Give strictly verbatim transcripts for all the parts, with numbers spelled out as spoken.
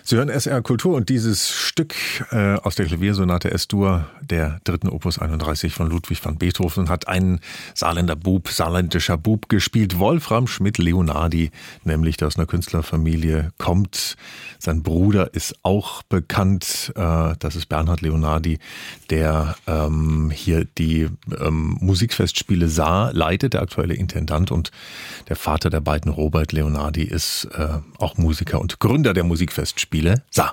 Sie hören S R Kultur und dieses Stück äh, aus der Klaviersonate S-Dur der dritten Opus einunddreißig von Ludwig van Beethoven hat ein Saarländer Bub, saarländischer Bub gespielt, Wolfram Schmidt-Leonhardi, nämlich der aus einer Künstlerfamilie kommt. Sein Bruder ist auch bekannt, äh, das ist Bernhard Leonhardi, der ähm, hier die ähm, Musikfestspiele Saar leitet, der aktuelle Intendant, und der Vater der beiden, Robert Leonhardi, ist äh, auch Musiker und Gründer der Musikfestspiele Saar.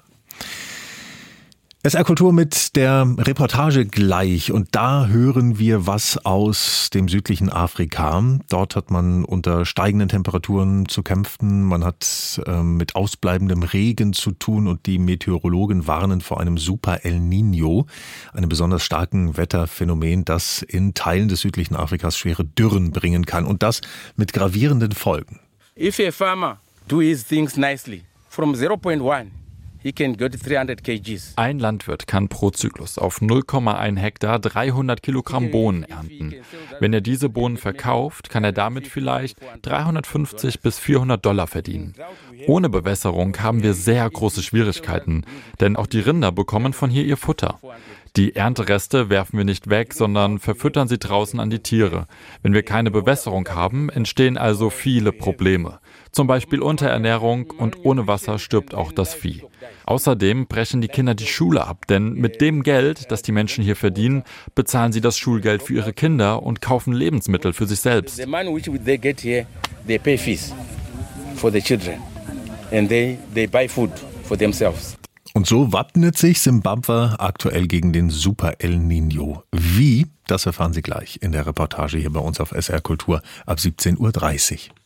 S R Kultur mit der Reportage gleich, und da hören wir was aus dem südlichen Afrika. Dort hat man unter steigenden Temperaturen zu kämpfen, man hat äh, mit ausbleibendem Regen zu tun und die Meteorologen warnen vor einem Super El Niño, einem besonders starken Wetterphänomen, das in Teilen des südlichen Afrikas schwere Dürren bringen kann, und das mit gravierenden Folgen. If a farmer do his things nicely, from zero point one, he can get three hundred kilograms. Ein Landwirt kann pro Zyklus auf null Komma eins Hektar dreihundert Kilogramm Bohnen ernten. Wenn er diese Bohnen verkauft, kann er damit vielleicht dreihundertfünfzig bis vierhundert Dollar verdienen. Ohne Bewässerung haben wir sehr große Schwierigkeiten, denn auch die Rinder bekommen von hier ihr Futter. Die Erntereste werfen wir nicht weg, sondern verfüttern sie draußen an die Tiere. Wenn wir keine Bewässerung haben, entstehen also viele Probleme. Zum Beispiel Unterernährung, und ohne Wasser stirbt auch das Vieh. Außerdem brechen die Kinder die Schule ab, denn mit dem Geld, das die Menschen hier verdienen, bezahlen sie das Schulgeld für ihre Kinder und kaufen Lebensmittel für sich selbst. The money which they get here, they pay fees for the children and they they buy food for themselves. Und so wappnet sich Simbabwe aktuell gegen den Super El Niño. Wie? Das erfahren Sie gleich in der Reportage hier bei uns auf S R Kultur ab siebzehn Uhr dreißig.